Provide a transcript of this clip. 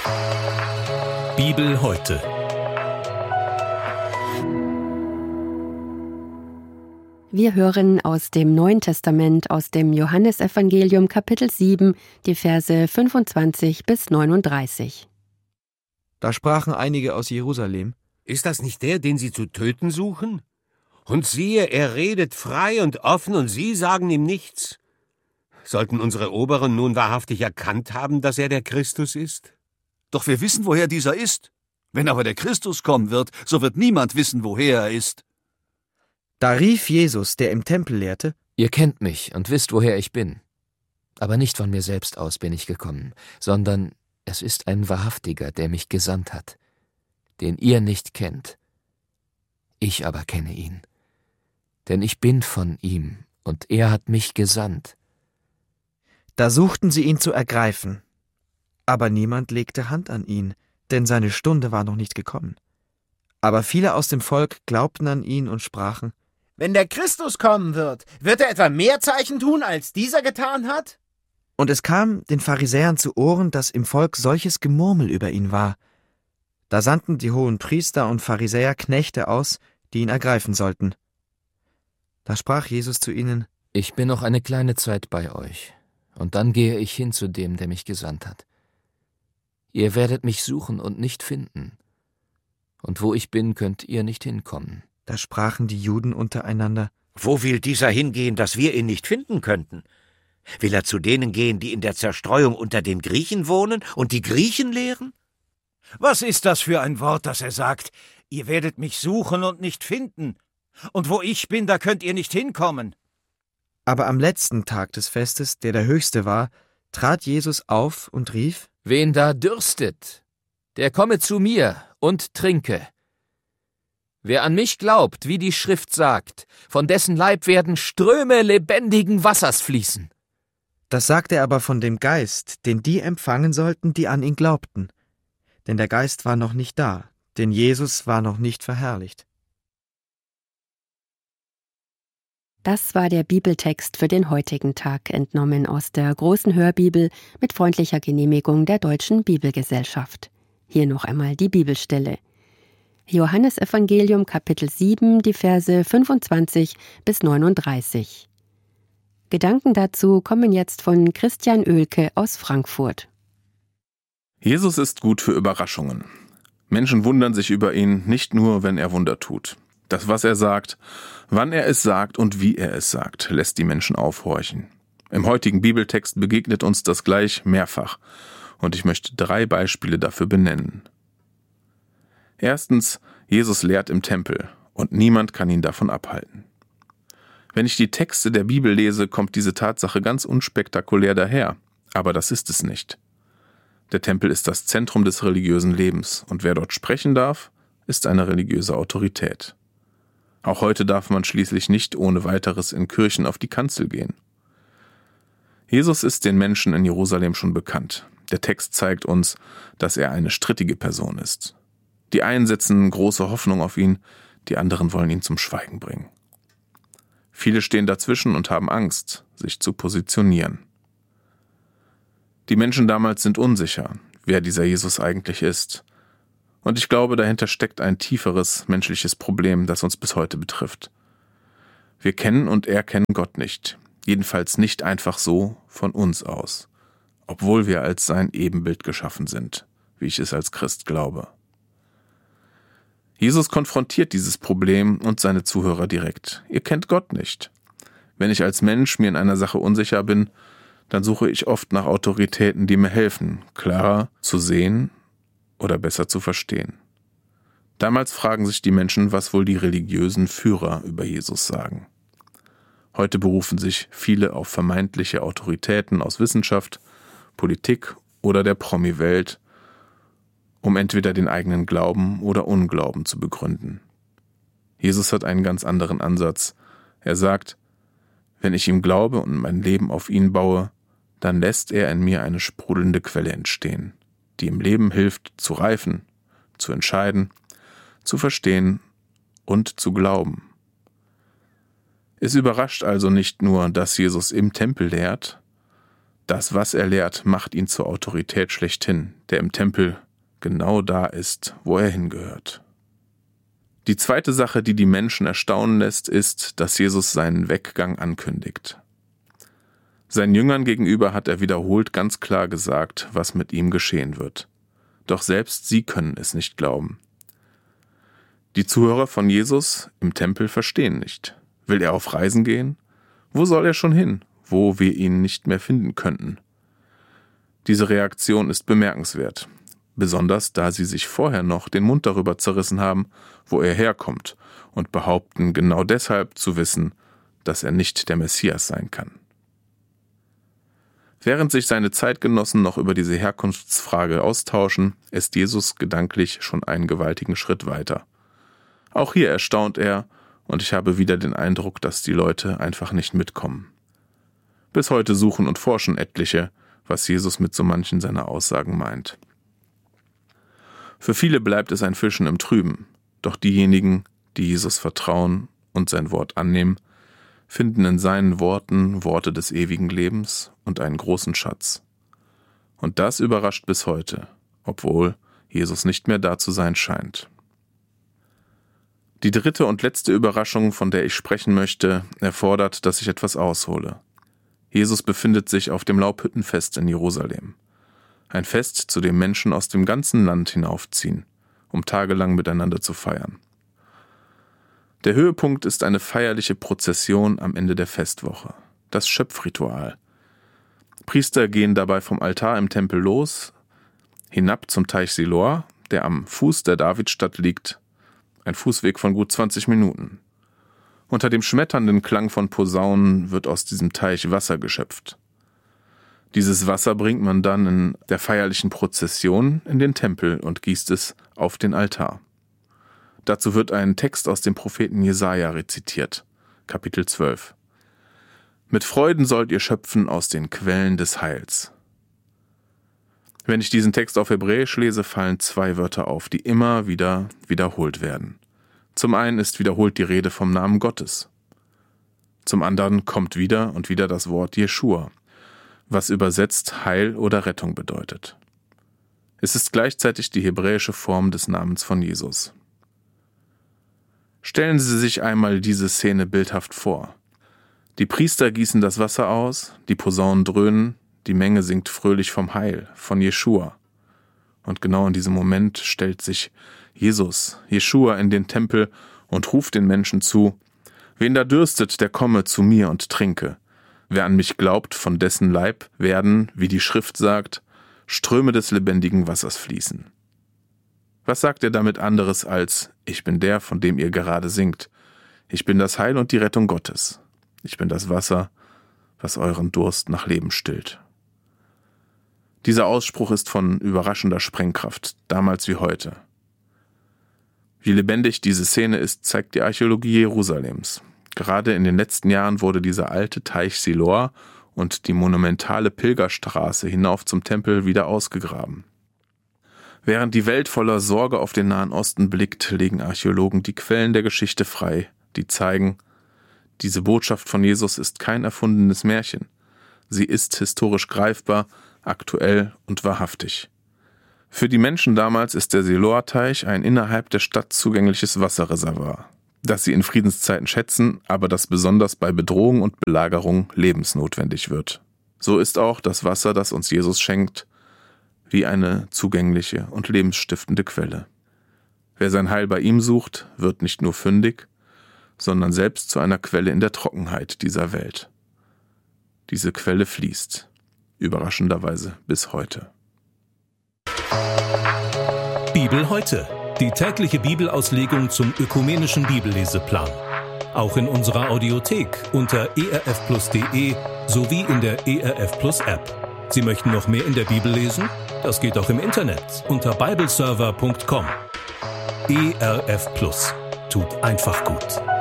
Bibel heute. Wir hören aus dem Neuen Testament, aus dem Johannesevangelium Kapitel 7, die Verse 25 bis 39. Da sprachen einige aus Jerusalem: Ist das nicht der, den Sie zu töten suchen? Und siehe, er redet frei und offen, und Sie sagen ihm nichts. Sollten unsere Oberen nun wahrhaftig erkannt haben, dass er der Christus ist? Doch wir wissen, woher dieser ist. Wenn aber der Christus kommen wird, so wird niemand wissen, woher er ist. Da rief Jesus, der im Tempel lehrte: Ihr kennt mich und wisst, woher ich bin. Aber nicht von mir selbst aus bin ich gekommen, sondern es ist ein Wahrhaftiger, der mich gesandt hat, den ihr nicht kennt. Ich aber kenne ihn, denn ich bin von ihm, und er hat mich gesandt. Da suchten sie ihn zu ergreifen. Aber niemand legte Hand an ihn, denn seine Stunde war noch nicht gekommen. Aber viele aus dem Volk glaubten an ihn und sprachen: Wenn der Christus kommen wird er etwa mehr Zeichen tun, als dieser getan hat? Und es kam den Pharisäern zu Ohren, dass im Volk solches Gemurmel über ihn war. Da sandten die hohen Priester und Pharisäer Knechte aus, die ihn ergreifen sollten. Da sprach Jesus zu ihnen: Ich bin noch eine kleine Zeit bei euch, und dann gehe ich hin zu dem, der mich gesandt hat. Ihr werdet mich suchen und nicht finden, und wo ich bin, könnt ihr nicht hinkommen. Da sprachen die Juden untereinander: Wo will dieser hingehen, dass wir ihn nicht finden könnten? Will er zu denen gehen, die in der Zerstreuung unter den Griechen wohnen und die Griechen lehren? Was ist das für ein Wort, das er sagt? Ihr werdet mich suchen und nicht finden. Und wo ich bin, da könnt ihr nicht hinkommen. Aber am letzten Tag des Festes, der höchste war, trat Jesus auf und rief: Wen da dürstet, der komme zu mir und trinke. Wer an mich glaubt, wie die Schrift sagt, von dessen Leib werden Ströme lebendigen Wassers fließen. Das sagte er aber von dem Geist, den die empfangen sollten, die an ihn glaubten. Denn der Geist war noch nicht da, denn Jesus war noch nicht verherrlicht. Das war der Bibeltext für den heutigen Tag, entnommen aus der großen Hörbibel mit freundlicher Genehmigung der Deutschen Bibelgesellschaft. Hier noch einmal die Bibelstelle. Johannesevangelium Kapitel 7, die Verse 25 bis 39. Gedanken dazu kommen jetzt von Christian Oelke aus Frankfurt. Jesus ist gut für Überraschungen. Menschen wundern sich über ihn nicht nur, wenn er Wunder tut. Das, was er sagt, wann er es sagt und wie er es sagt, lässt die Menschen aufhorchen. Im heutigen Bibeltext begegnet uns das gleich mehrfach, und ich möchte 3 Beispiele dafür benennen. Erstens, Jesus lehrt im Tempel, und niemand kann ihn davon abhalten. Wenn ich die Texte der Bibel lese, kommt diese Tatsache ganz unspektakulär daher, aber das ist es nicht. Der Tempel ist das Zentrum des religiösen Lebens, und wer dort sprechen darf, ist eine religiöse Autorität. Auch heute darf man schließlich nicht ohne weiteres in Kirchen auf die Kanzel gehen. Jesus ist den Menschen in Jerusalem schon bekannt. Der Text zeigt uns, dass er eine strittige Person ist. Die einen setzen große Hoffnung auf ihn, die anderen wollen ihn zum Schweigen bringen. Viele stehen dazwischen und haben Angst, sich zu positionieren. Die Menschen damals sind unsicher, wer dieser Jesus eigentlich ist. Und ich glaube, dahinter steckt ein tieferes menschliches Problem, das uns bis heute betrifft. Wir kennen und erkennen Gott nicht, jedenfalls nicht einfach so von uns aus, obwohl wir als sein Ebenbild geschaffen sind, wie ich es als Christ glaube. Jesus konfrontiert dieses Problem und seine Zuhörer direkt. Ihr kennt Gott nicht. Wenn ich als Mensch mir in einer Sache unsicher bin, dann suche ich oft nach Autoritäten, die mir helfen, klarer zu sehen oder besser zu verstehen. Damals fragen sich die Menschen, was wohl die religiösen Führer über Jesus sagen. Heute berufen sich viele auf vermeintliche Autoritäten aus Wissenschaft, Politik oder der Promi-Welt, um entweder den eigenen Glauben oder Unglauben zu begründen. Jesus hat einen ganz anderen Ansatz. Er sagt: Wenn ich ihm glaube und mein Leben auf ihn baue, dann lässt er in mir eine sprudelnde Quelle entstehen, die im Leben hilft, zu reifen, zu entscheiden, zu verstehen und zu glauben. Es überrascht also nicht nur, dass Jesus im Tempel lehrt, Das, was er lehrt, macht ihn zur Autorität schlechthin, der im Tempel genau da ist, wo er hingehört. Die zweite Sache, die die Menschen erstaunen lässt, ist, dass Jesus seinen Weggang ankündigt. Seinen Jüngern gegenüber hat er wiederholt ganz klar gesagt, was mit ihm geschehen wird. Doch selbst sie können es nicht glauben. Die Zuhörer von Jesus im Tempel verstehen nicht. Will er auf Reisen gehen? Wo soll er schon hin, wo wir ihn nicht mehr finden könnten? Diese Reaktion ist bemerkenswert, besonders da sie sich vorher noch den Mund darüber zerrissen haben, wo er herkommt, und behaupten genau deshalb zu wissen, dass er nicht der Messias sein kann. Während sich seine Zeitgenossen noch über diese Herkunftsfrage austauschen, ist Jesus gedanklich schon einen gewaltigen Schritt weiter. Auch hier erstaunt er, und ich habe wieder den Eindruck, dass die Leute einfach nicht mitkommen. Bis heute suchen und forschen etliche, was Jesus mit so manchen seiner Aussagen meint. Für viele bleibt es ein Fischen im Trüben, doch diejenigen, die Jesus vertrauen und sein Wort annehmen, finden in seinen Worten Worte des ewigen Lebens und einen großen Schatz. Und das überrascht bis heute, obwohl Jesus nicht mehr da zu sein scheint. Die dritte und letzte Überraschung, von der ich sprechen möchte, erfordert, dass ich etwas aushole. Jesus befindet sich auf dem Laubhüttenfest in Jerusalem. Ein Fest, zu dem Menschen aus dem ganzen Land hinaufziehen, um tagelang miteinander zu feiern. Der Höhepunkt ist eine feierliche Prozession am Ende der Festwoche, das Schöpfritual. Priester gehen dabei vom Altar im Tempel los, hinab zum Teich Siloa, der am Fuß der Davidstadt liegt, ein Fußweg von gut 20 Minuten. Unter dem schmetternden Klang von Posaunen wird aus diesem Teich Wasser geschöpft. Dieses Wasser bringt man dann in der feierlichen Prozession in den Tempel und gießt es auf den Altar. Dazu wird ein Text aus dem Propheten Jesaja rezitiert, Kapitel 12. Mit Freuden sollt ihr schöpfen aus den Quellen des Heils. Wenn ich diesen Text auf Hebräisch lese, fallen zwei Wörter auf, die immer wieder wiederholt werden. Zum einen ist wiederholt die Rede vom Namen Gottes. Zum anderen kommt wieder und wieder das Wort Jeschua, was übersetzt Heil oder Rettung bedeutet. Es ist gleichzeitig die hebräische Form des Namens von Jesus. Stellen Sie sich einmal diese Szene bildhaft vor. Die Priester gießen das Wasser aus, die Posaunen dröhnen, die Menge singt fröhlich vom Heil, von Jeschua. Und genau in diesem Moment stellt sich Jesus, Jeschua, in den Tempel und ruft den Menschen zu: Wen da dürstet, der komme zu mir und trinke. Wer an mich glaubt, von dessen Leib werden, wie die Schrift sagt, Ströme des lebendigen Wassers fließen. Was sagt er damit anderes als: Ich bin der, von dem ihr gerade singt. Ich bin das Heil und die Rettung Gottes. Ich bin das Wasser, was euren Durst nach Leben stillt. Dieser Ausspruch ist von überraschender Sprengkraft, damals wie heute. Wie lebendig diese Szene ist, zeigt die Archäologie Jerusalems. Gerade in den letzten Jahren wurde dieser alte Teich Siloa und die monumentale Pilgerstraße hinauf zum Tempel wieder ausgegraben. Während die Welt voller Sorge auf den Nahen Osten blickt, legen Archäologen die Quellen der Geschichte frei, die zeigen, diese Botschaft von Jesus ist kein erfundenes Märchen. Sie ist historisch greifbar, aktuell und wahrhaftig. Für die Menschen damals ist der Siloa-Teich ein innerhalb der Stadt zugängliches Wasserreservoir, das sie in Friedenszeiten schätzen, aber das besonders bei Bedrohung und Belagerung lebensnotwendig wird. So ist auch das Wasser, das uns Jesus schenkt, wie eine zugängliche und lebensstiftende Quelle. Wer sein Heil bei ihm sucht, wird nicht nur fündig, sondern selbst zu einer Quelle in der Trockenheit dieser Welt. Diese Quelle fließt, überraschenderweise bis heute. Bibel heute, die tägliche Bibelauslegung zum ökumenischen Bibelleseplan. Auch in unserer Audiothek unter erfplus.de sowie in der ERF Plus App. Sie möchten noch mehr in der Bibel lesen? Das geht auch im Internet unter bibleserver.com. ERF Plus tut einfach gut.